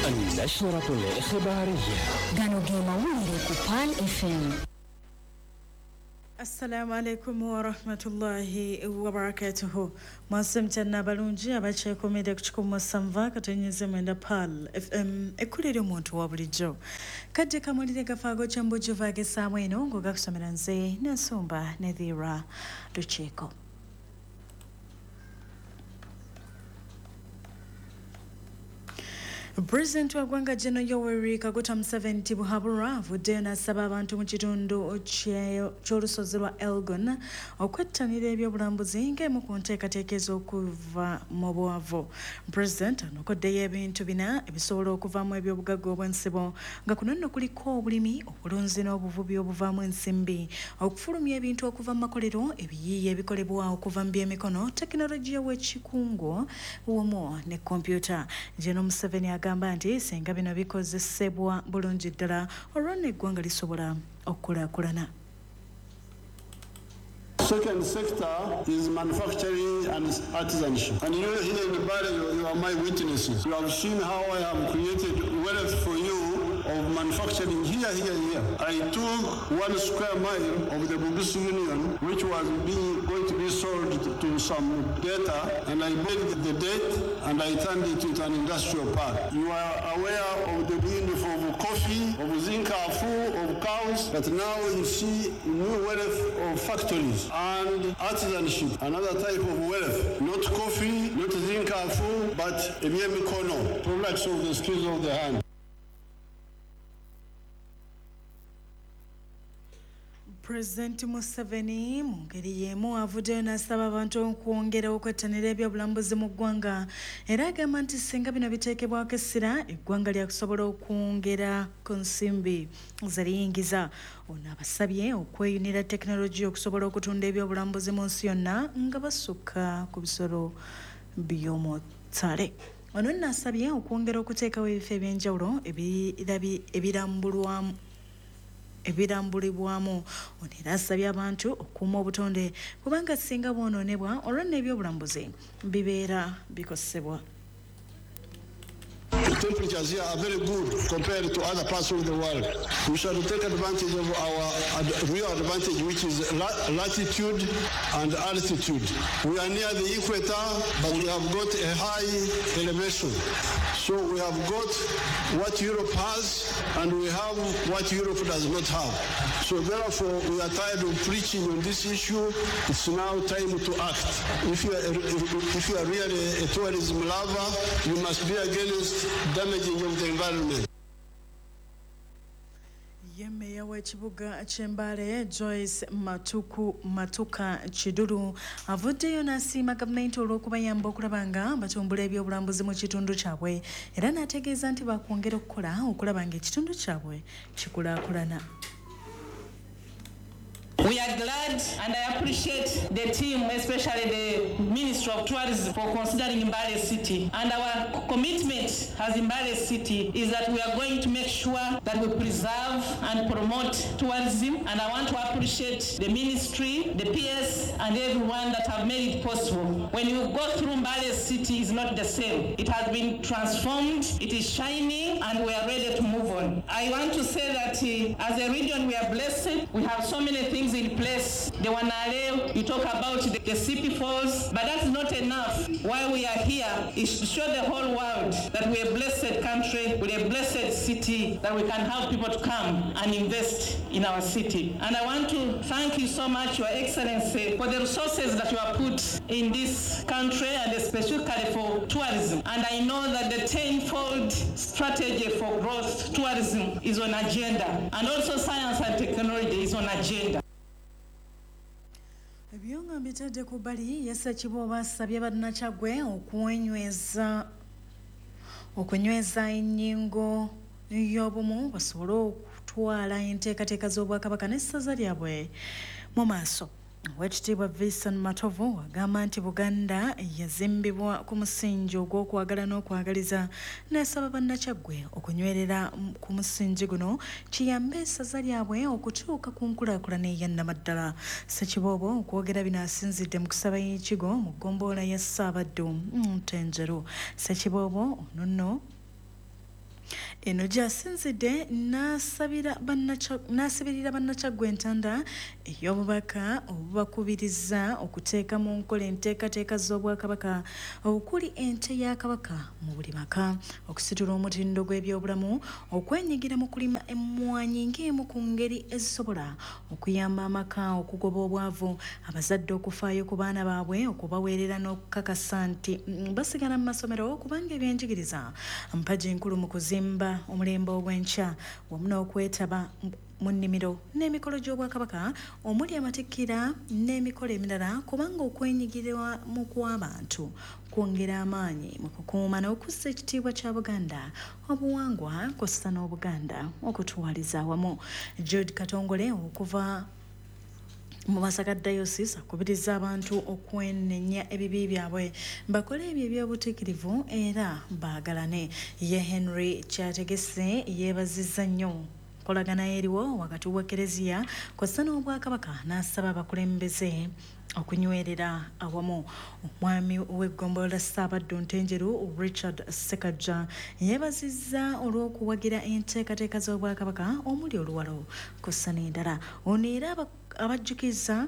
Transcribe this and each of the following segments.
النشرة الإخبارية قالوا مولي كوبان FM. Assalamu alaikum wa rahmatullahi wa barakatuhu. Mwasimtana balungi abachekomede kuchikumu samva katonyeze mwenda PAL FM ekulire omuntu wa bulijjo. Kadde kamulire gafago chambuju vage samwe ino ngoga kusomera nze Nsumba Nedhira Lucheko. President wa Gwanga General Yoweri Kaguta Museveni Buhabura avuddeyo n'asaba abantu mu kitundu ky'olusozi lwa Elgon okwettanira ebyobulambuzi ng'emu ku nteekateeka ez'okuva mu bwavu. President anokoddeyo ebintu bina ebisobola okuvaamu ebyobugagga obw'ensibo nga kuno nno kuliko obulimi, obulunzi n'obuvubi obuvaamu ensimbi, okufulumya ebintu okuva mu makolero, ebiyiiye ebikolebwa okuva mu by'emikono, tekinologiya w'ekikungo wamu ne kompyuta. General Museveni agamba nti senga bino bikozesebwa bulungi ddala olw'ono eggwanga lisobola okukulaakulana. Second sector is manufacturing and artisanship. And you here in the Bari, you are my witnesses. You have seen how I have created wealth for you of manufacturing here. I took 1 square mile of the Bubusu Union, which was going to be sold to some debtor, and I made the debt and I turned it into an industrial park. You are aware of the business of coffee, of zincafu, of cows, but now you see new wealth of factories and artisanship, another type of wealth, not coffee, not zincafu, but ebyemikono, products of the skills of the hand. President Museveni mu ngeri y'emu avuddeyo n'asaba abantu okwongera okwettanira ebyobulambuzi mu ggwanga era agamba nti singa bino biteekebwako essira eggwanga lyakusobola okwongera ku nsimbi zeriyingiza. Ono abasabye okweyunira tekinologiya okusobola okutunda ebyobulambuzi mu nsi yonna nga basukka ku bisolo by'omuttale. Ono nno asabye okwongera okuteekawo ebifo eby'enjawulo ebirambulibwamu. Ono era asabye abantu okuuma obutonde kubanga singa bwonoonebwa olw'ono ebyobulambuzi bibeera bikosebwa. The temperatures here are very good compared to other parts of the world. We shall take advantage of our real advantage, which is latitude and altitude. We are near the equator, but we have got a high elevation. So we have got what Europe has, and we have what Europe does not have. So therefore, we are tired of preaching on this issue. It's now time to act. If you are really a tourism lover, you must be against damaging of the environment. Meya w'ekibuga ky'Embale Joyce Matuka Kidulu avuddeyo n'asiima gavumenti olw'okubayamba okulaba nga batumbula ebyobulambuzi mu kitundu kyabwe era n'ategeeza nti bakwongera okukola okulaba nga ekitundu kyabwe kikulaakulana. We are glad and I appreciate the team, especially the Ministry of Tourism, for considering Mbale City. And our commitment as Mbale City is that we are going to make sure that we preserve and promote tourism. And I want to appreciate the ministry, the PS, and everyone that have made it possible. When you go through Mbale City, it's not the same. It has been transformed, it is shining, and we are ready to move on. I want to say that as a region, we are blessed. We have so many things in place. The Wanale, you talk about the CP Falls, but that's not enough. Why we are here is to show the whole world that we're a blessed country, we're a blessed city, that we can have people to come and invest in our city. And I want to thank you so much, Your Excellency, for the resources that you have put in this country and especially for tourism. And I know that the 10-fold strategy for growth tourism is on agenda, and also science and technology is on agenda. Ebyonga mbitadde ku bbali Ssekiboobo asabye bannakyagwe okunyweza ennyingo y'obumu basobole okutwala enteekateeka z'Obwakabaka n'essaza lyabwe mu maaso. Oweekitiibwa Vincent Matovu agamba nti Buganda yazimbibwa ku musingi ogw'okwagala n'okwagaliza n'asaba bannakyagwe okunywerera ku musingi guno kiyambe essaza lyabwe okutuuka ku nkulaakulana eyannamaddala. Ssekiboobo okwogera bino asinzidde mu kusaba y'ekigo mu ggombolola ya Ssaabaddu Ntenjeru. Ssekiboobo ono nno eno gyasinzidde n'asabirira Bannakyaggwe Entanda ey'obubaka obubakubiriza okuteeka mu nkola enteekateeka z'Obwakabaka okuli ente ya Kabaka mu buli maka, okusitula omutindo gw'ebyobulamu, okwenyigira mu kulima emmwanyi ng'emu ku ngeri ezisobola okuyamba amaka okugoba obwavu, abazadde okufaayo ku baana baabwe, okubaweerera n'okukakasa nti basigala mu masomero kubanga ebyenjigiriza mpagi nkulu mu kuzimba omulembe ogw'enkya wamu n'okwetaba mu nnimiro n'emikolo gy'Obwakabaka omuli amatikkira n'emikolo emirala, kubanga okwenyigira mu kw'abantu kwongera amaanyi mu kukuuma n'okussa ekitiibwa kya Buganda, obuwangwa kw'ossa n'Obuganda okutwaliza awamu. Jude Katongole okuva mu Masaka Diocese akubiriza abantu okwenenya ebibi byabwe bakole ebyo eby'obutiikirivu era baagalane. Ye Henry Kyategese yeebazizza nnyo kolagana eriwo wakati w'Eklezia kw'ossa n'Obwakabaka n'asaba abakulembeze okunywerera awamu. Omwami w'eggombolola Ssaabaddu Ntenjeru Richard Ssekaggya yeebazizza olw'okuwagira enteekateeka z'Obwakabaka omuli oluwalo kw'ossa n'endala. Ono era abajjukiza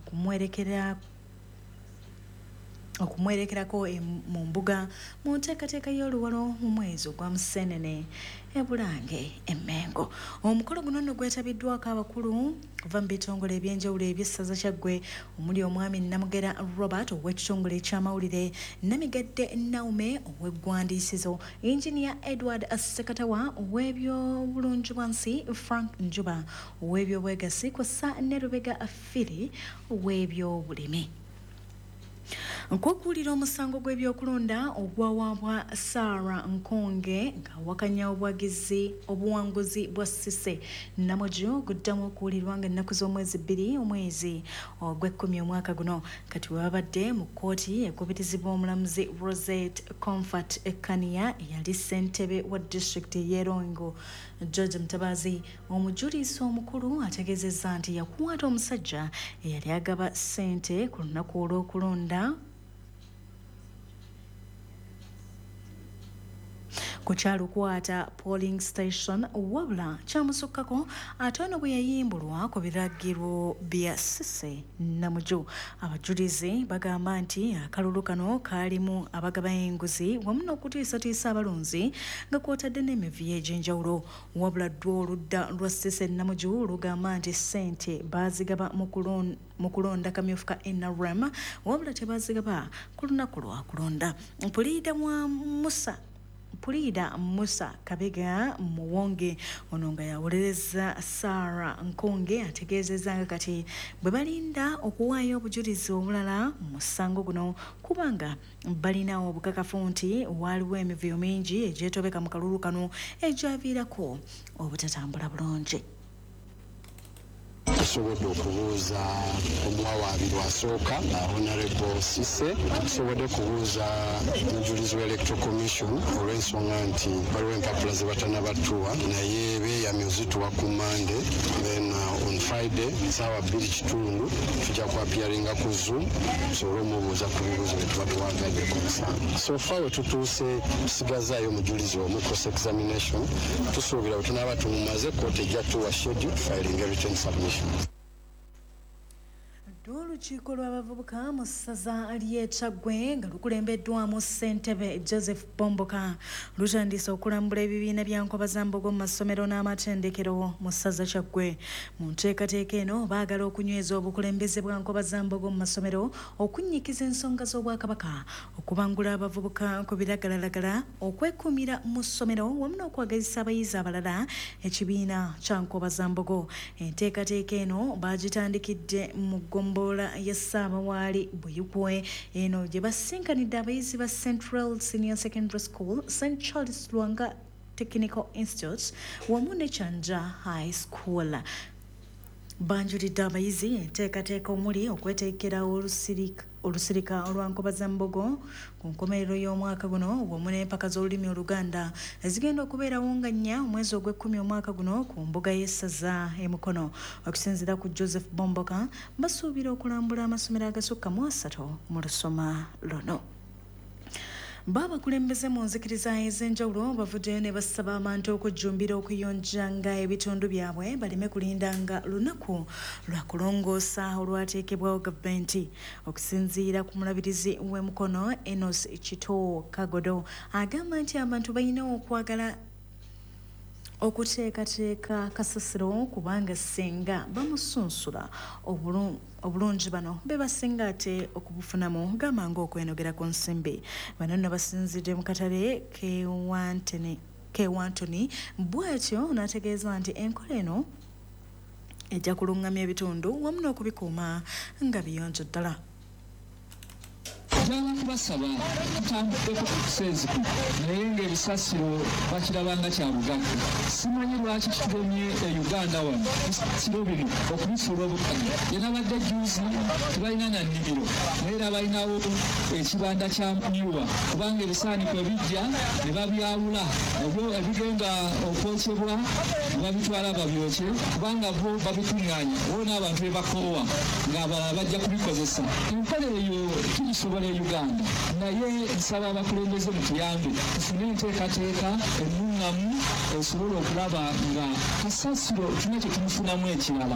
okumwerekerako mu mbuga mu nteekateeka y'oluwalo mu mwezi ogwa Museenene e Bulange e Mmengo. Omukolo guno nno gwetabiddwako abakulu kuva mu bitongole eby'enjawulo eby'essaza Kyaggwe omuli Omwami Namugera Robert ow'ekitongole eky'amawulire, Namigadde Naume ow'eggwandiisizo, Engineer Edward Ssekatawa ow'ebyobulungibwansi, Frank Njuba ow'ebyobwegassi kw'ossa ne Lubega Firi ow'ebyobulimi. Nk'okuwulira omusango gw'ebyokulonda ogwawaabwa Sarah Nkonge ng'awakanya obuwanguzi bwa Cissy Namuju guddamu okuwulirwa ng'ennaku z'omwezi 2 omwezi ogw'Ekkumi omwaka guno. Kati webabadde mu kkooti ekubirizibwa omulamuzi Rosette Comfort Kania eyali ssentebe wa disitulikiti y'Erongo. George Mutabazi omujuliisi omukulu ategeezezza nti yakwata omusajja eyali agaba ssente ku lunaku olw'okulonda ku kyalukwata polling station wabula kyamusukkako ate ono bwe yayimbulwa ku biragiro bya Cissy Namuju. Abajulizi bagamba nti akalulu kano kaalimu abagaba enguzi wamu n'okutiisatiisa abalonzi nga kwotadde n'emivuyo egy'enjawulo, wabula ddwo oludda lwa Cissy Namuju lugamba nti ssente baazigaba mu kulonda kamyufu ka NRM wabula tebaazigaba ku lunaku lwa kulonda. Pulida Musa Kabega Muwonge ono nga yawolereza Sarah Nkonge ategeezezza nga kati bwe balinda okuwaayo obujulizi obulala mu musango guno kubanga balina obukakafu nti waaliwo emivuyo mingi egyetobeka mu kalulu kano egyaviirako obutatambula bulungi. Tusobodde okubuuza omuwawaabirwa asooka Honorable Cissy, tusobodde kubuuza omujulizi wa Electoral Commission olw'ensonga nti waliwo empapula ze batanabatuwa naye beeyamye ozituwa ku Monday, then on Friday ssaawa 2:30 tujja kuapiaringa ku Zoom tusobole omubuuza ku bibuuzo bye tuba tuwagadde ku musango. So far we tutuuse tusigazaayo omujulizi omu cross examination, tusuubira bwe tunaaba tumumaze kkooti ejja tuwa schedule filing written submission. Olukiiko lw'abavubuka mu ssaza ly'e Kyaggwe nga lukulembeddwamu ssentebe Joseph Bomboka lutandise okulambula ebibiina bya Nkobazambogo mu masomero n'amatendekero mu ssaza Kyaggwe. Mu nteekateeka eno baagala okunyweza obukulembeze bwa Nkobazambogo mu masomero, okunnyikiza ensonga z'Obwakabaka, okubangula abavubuka ku biragalalagala, okwekuumira mu ssomero wamu n'okwagazisa abayizi abalala ekibiina kya Nkobazambogo. Enteekateeka eno baagitandikidde mu ggombolola ya Ssaabawaali Buyikwe eno gye basinkanidde abayizi ba Central Senior Secondary School, St Charles Lwanga Technical Institute wamu ne Kyanja High School. Banjulidde abayizi enteekateeka omuli okweteekerawo olusirika olwa Nkobazambogo ku nkomerero y'omwaka guno wamu n'empaka z'olulimi Oluganda ezigenda okubeerawo nga 4 omwezi ogw'Ekkumi omwaka guno ku mbuga y'essaza e Mukono. Okusinziira ku Joseph Bomboka basuubira okulambula amasomero agasukka mu 3 mu lusoma luno. Babakulembeze mu nzikiriza ez'enjawulo bavuddeyo ne basaba abantu okujjumbira okuyonjanga ebitundu byabwe baleme kulindanga lunaku lwa kulongoosa olwateekebwawo gavumenti. Okusinziira ku mulabirizi w'emukono Enos Kito Kagodo agamba nti abantu balina okwagala okuteekateeka kasasiro kubanga singa bamusunsula obulungi bano be basinga ate okubufunamu gamangu okwenogera ku nsimbi. Bano nno basinzidde mu katale Kewantoni bw'atyo n'ategeeza nti enkola eno ejja kulungamya ebitundu wamu n'okubikuuma nga biyonjo ddala. Jala kubasaba tutambuddeko ku kusenziku naye ng'ebisasiro bakirabanga kya bugagga. Simanyi lwaki kitumye e Uganda wano ebisasiro bino okubifuula obukadde. Yenabadde juzi tebalina na nnimiro naye era balinawo ekibanda kya nyuwa kubanga ebisaaniko ebijja ne babyawula ebigenda okwokyebwa ne babitwala babyokye kubanga bo babikuŋŋaanya wo n'abantu be bakoowa ng'abalala bajja kubikozesa. Enkola eyo tugisobola Uganda naye nsaba abakulembeze mutuyambe tufune enteekateeka ennungamu esobola okulaba nga kasasiro tuna kye tumufunamu ekirala.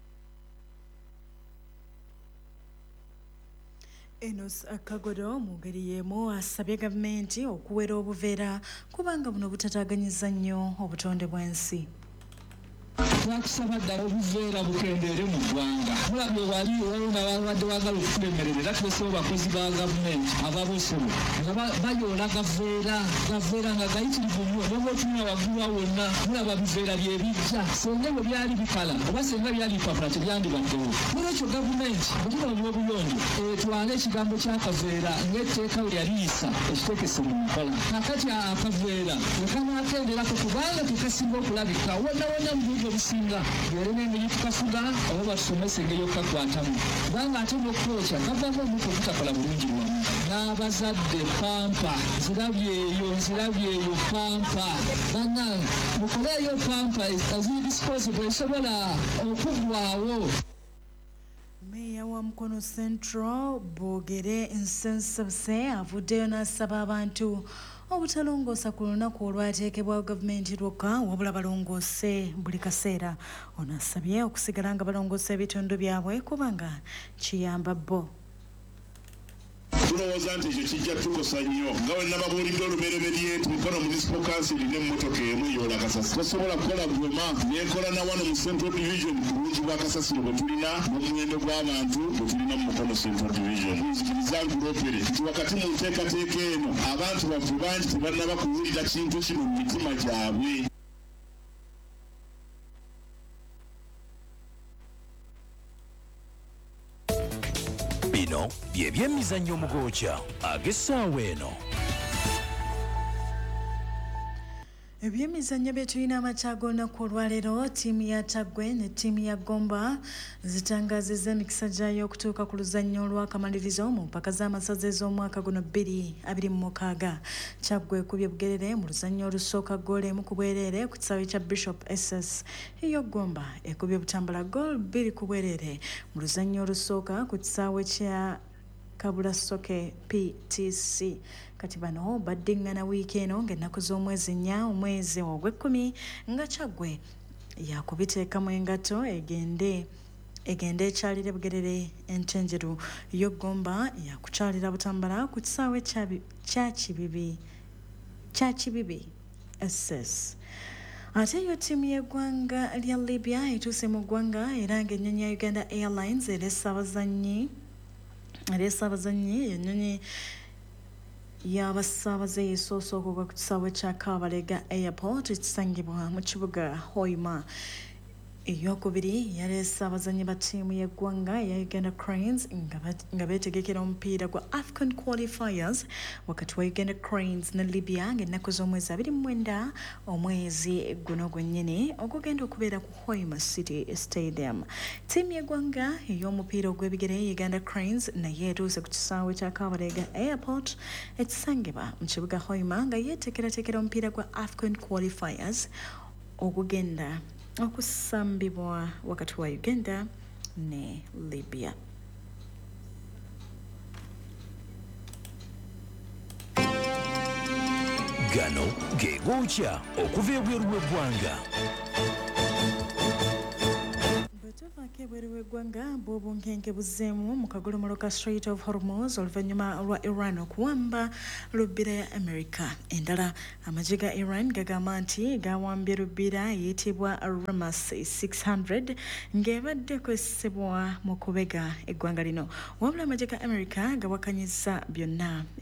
Enos Kagodo mu ngeri y'emu asabye gavumenti okuwera obuveera kubanga buno butataaganyiza nnyo obutonde bw'ensi. Twakusaba ddala obuveera bukendeere mu ggwanga. Mulabye wali n'ababadde baagala okutulemerera era tulesewo bakozi ba gavumenti ababosebo nga bayoola gaveera nga gayitirivu nnyo n'obwotumira waggulwa wonna mulaba biveera bye bijja senga bwe byali bikala oba senga byali bipapula tebyandibaddewo. Mulekyo gavumenti bwetulabye obuyonjo etwale ekigambo ky'akaveera ng'etteeka bwe yaliisa ekitekese mu nkola. Kakati akaveera wekanaakenderako kubanga tekasinga okulabika wonna mu bibuga obusinga byalina engeri tukafuga oba batusomesa engeri okukakwatamu kubanga ate n'okwokya kavako omuku okutakola bulungi wamu. N'abazadde pampa nzirabyeyo pampa bannange mukoleeyo pampa eziri disposable esobola okuggwawo. Meeya wa Mukono Central Boogere Nsensese avuddeyo n'asaba abantu obutalongoosa ku lunaku olwateekebwawo gavumenti lwokka wabula balongoose buli kaseera. Ono asabye okusigala nga balongoosa ebitundu byabwe kubanga kiyamba bo. Tulowooza nti ekyo kijja tukosa nnyo nga bwe nababuulidde olubereberye nti Mukono Municipal Council erina emmotoka emu eyoola kasasiro. Tosobola kukola goma n'enkola na wano mu Central Division ku bulungi bwa kasasiro bwe tulina n'omuwendo gw'abantu bwe tulina mu Mukono Central Division. Nzikiriza nguloopere nti wakati mu nteekateeka eno abantu baffe bangi tebannaba kuwulira kintu kino mu mitima gyabwe. Bino bye by'emizannyo mugookya ag'essaawa eno. Ebyemizannyo bye tulina amakya g'olunaku olwaleero ttiimu ya Taggwe ne ttiimu ya Gomba zitangaazizza emikisa gyayo okutuuka ku luzannyo olw'akamalirizo mu mpaka z'amasaza ez'omwaka guno 2026. Taggwe ekubye Bugerere mu luzannyo olusooka ggoolo emu ku bwereere ku kisaawe kya Bishop SS. Yo Gomba ekubye Butambala ggoolo 2 ku bwereere mu luzannyo olusooka ku kisaawe kya Kabulasoke PTC. Kati bano baddiŋŋana wiiki eno ng'ennaku z'omwezi 4 omwezi ogw'ekkumi nga Kyaggwe yakubiteekamu engatto egende ekyalire Bugerere Entenjeru. Yo Gomba yakukyalira Butambala ku kisaawe kya Kibibi SS. Ate yo ttiimu y'eggwanga lya Libya etuuse mu ggwanga era ng'ennyonyi ya Uganda Airlines ereese abazannyi ennyonyi y'abasaabaze esoose okuva ku kisaawe kya Kabalega Airport ekisangibwa mu kibuga Hoima. Eyokubiri yaleese abazannyi ba ttiimu y'eggwanga ya Uganda Cranes nga beetegekera omupiira gwa AFCON qualifiers wakati wa Uganda Cranes ne Libya ng'ennaku z'omwezi 29 omwezi guno gwennyini ogugenda okubeera ku Hoima City Stadium. Ttiimu y'eggwanga ey'omupiira ogw'ebigere Uganda Cranes naye etuuse ku kisaawe kya Kabalega Airport ekisangibwa mu kibuga Hoima nga yeetekeratekera omupiira gwa AFCON qualifiers ogugenda okusambibwa wakati wa Uganda ne Libya. gano ge gookya okuva ebweru w'eggwanga. Ebweru w'eggwanga bw'obunkenke buzzeemu mu kagolomolo ka Strait of Hormuz oluvannyuma lwa Iran okuwamba lubbira ya America. Endala amagye ga Iran gagamba nti gawambye lubbira eyitibwa Ramas 600 ng'ebadde ekozesebwa mu kubega eggwanga lino. Wabula amagye ga America gawakanyizza byonna.